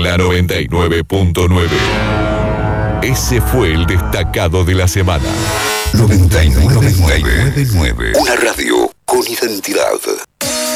en la 99.9. Ese fue el destacado de la semana. 99.9. Una radio con identidad.